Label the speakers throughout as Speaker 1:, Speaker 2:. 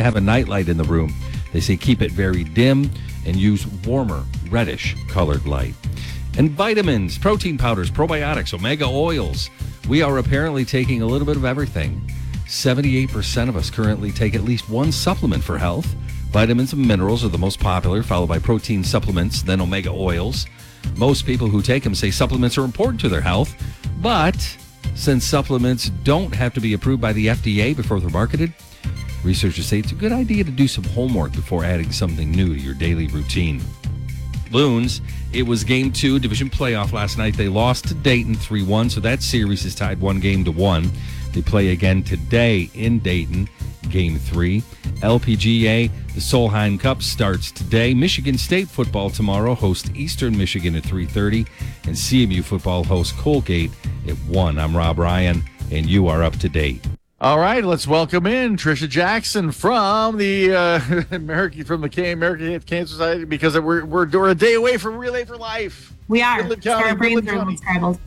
Speaker 1: have a nightlight in the room. They say keep it very dim and use warmer, reddish colored light. And vitamins, protein powders, probiotics, omega oils. We are apparently taking a little bit of everything. 78% of us currently take at least one supplement for health. Vitamins and minerals are the most popular, followed by protein supplements, then omega oils. Most people who take them say supplements are important to their health, but since supplements don't have to be approved by the FDA before they're marketed, researchers say it's a good idea to do some homework before adding something new to your daily routine. Loons, it was Game 2, Division Playoff last night. They lost to Dayton 3-1, so that series is tied 1-1. They play again today in Dayton, Game 3. LPGA, the Solheim Cup starts today. Michigan State football tomorrow hosts Eastern Michigan at 3:30, and CMU football hosts Colgate at 1. I'm Rob Ryan, and you are up to date.
Speaker 2: All right, let's welcome in Tricia Jackson from the American Cancer Society, because we're a day away from Relay for Life.
Speaker 3: We are.
Speaker 2: Midland County,
Speaker 3: our brains
Speaker 2: Midland
Speaker 3: are
Speaker 2: County.
Speaker 3: scrambled.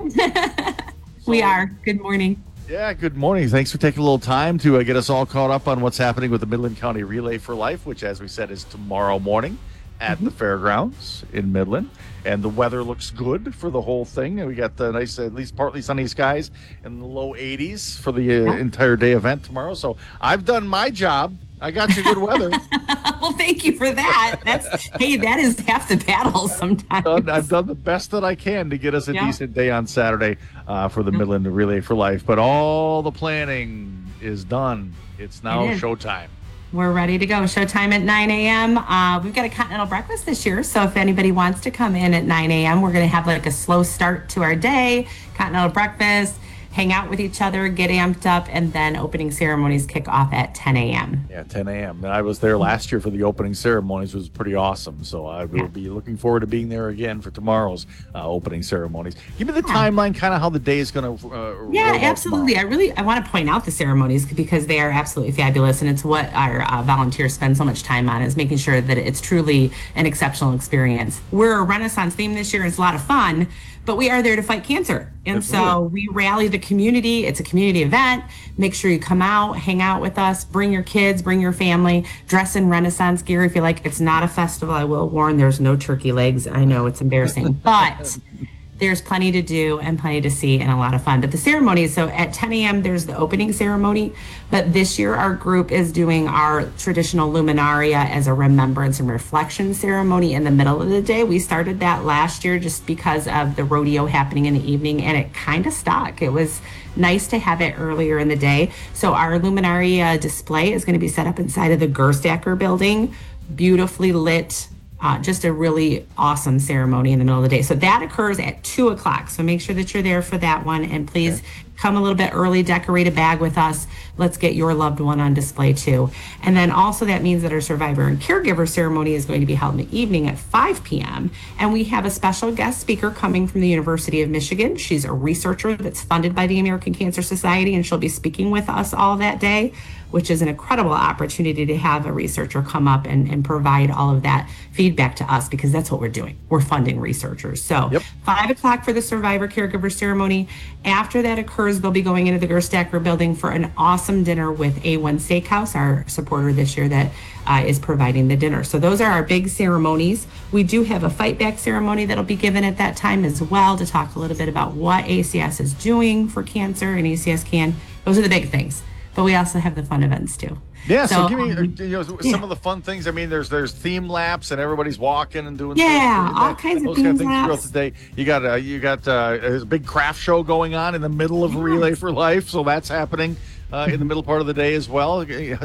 Speaker 3: Yep. We are. Good morning.
Speaker 2: Yeah, good morning. Thanks for taking a little time to get us all caught up on what's happening with the Midland County Relay for Life, which, as we said, is tomorrow morning at the fairgrounds in Midland. And the weather looks good for the whole thing. And we got the nice, at least partly sunny skies in the low 80s for the entire day event tomorrow. So I've done my job. I got you good weather.
Speaker 3: Well, thank you for that. That is half the battle sometimes.
Speaker 2: I've done the best that I can to get us a decent day on Saturday for the Midland Relay for Life. But all the planning is done. It's now showtime.
Speaker 3: We're ready to go. Showtime at 9 a.m. We've got a continental breakfast this year, so if anybody wants to come in at 9 a.m., we're going to have like a slow start to our day, continental breakfast, hang out with each other, get amped up, and then opening ceremonies kick off at 10 a.m.
Speaker 2: Yeah, 10 a.m. I was there last year for the opening ceremonies. It was pretty awesome. So I will be looking forward to being there again for tomorrow's opening ceremonies. Give me the timeline, kind of how the day is going to
Speaker 3: Yeah, absolutely. I want to point out the ceremonies because they are absolutely fabulous, and it's what our volunteers spend so much time on, is making sure that it's truly an exceptional experience. We're a Renaissance theme this year. It's a lot of fun, but we are there to fight cancer. And so we rally the community. It's a community event. Make sure you come out, hang out with us, bring your kids, bring your family, dress in Renaissance gear if you like. It's not a festival. I will warn, there's no turkey legs. I know it's embarrassing, but there's plenty to do and plenty to see and a lot of fun. But the ceremony, so at 10 a.m., there's the opening ceremony. But this year, our group is doing our traditional luminaria as a remembrance and reflection ceremony in the middle of the day. We started that last year just because of the rodeo happening in the evening, and it kind of stuck. It was nice to have it earlier in the day. So our luminaria display is going to be set up inside of the Gerstacker building, beautifully lit. Just a really awesome ceremony in the middle of the day. So that occurs at 2 o'clock. So make sure that you're there for that one. And please come a little bit early, decorate a bag with us. Let's get your loved one on display too. And then also that means that our survivor and caregiver ceremony is going to be held in the evening at 5 p.m. And we have a special guest speaker coming from the University of Michigan. She's a researcher that's funded by the American Cancer Society, and she'll be speaking with us all that day, which is an incredible opportunity to have a researcher come up and provide all of that feedback to us, because that's what we're doing. We're funding researchers. So 5 o'clock for the survivor caregiver ceremony. After that occurs, they'll be going into the Gerstacker building for an awesome dinner with A1 Steakhouse, our supporter this year that is providing the dinner. So those are our big ceremonies. We do have a fight back ceremony that'll be given at that time as well, to talk a little bit about what ACS is doing for cancer and ACS Can. Those are the big things. But we also have the fun events too.
Speaker 2: Yeah, so give me some of the fun things. I mean, there's theme laps and everybody's walking and doing
Speaker 3: all kinds of theme laps
Speaker 2: throughout the day. You got a big craft show going on in the middle of Relay for Life, so that's happening in the middle part of the day as well.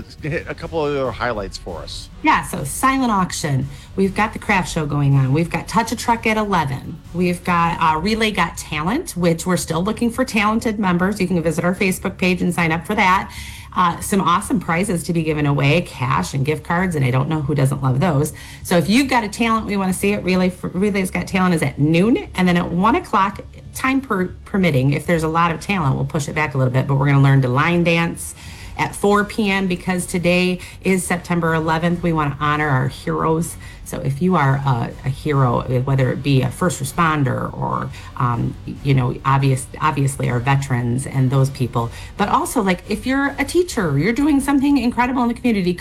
Speaker 2: A couple of other highlights for us.
Speaker 3: Yeah, so silent auction. We've got the craft show going on. We've got Touch a Truck at 11. We've got Relay Got Talent, which we're still looking for talented members. You can visit our Facebook page and sign up for that. Some awesome prizes to be given away, cash and gift cards, and I don't know who doesn't love those. So if you've got a talent we want to see it, Relay's Got Talent is at noon, and then at 1 o'clock, time permitting, if there's a lot of talent, we'll push it back a little bit, but we're going to learn to line dance at 4 p.m. because today is September 11th. We want to honor our heroes. So if you are a hero, whether it be a first responder or, obviously our veterans and those people, but also like if you're a teacher, you're doing something incredible in the community,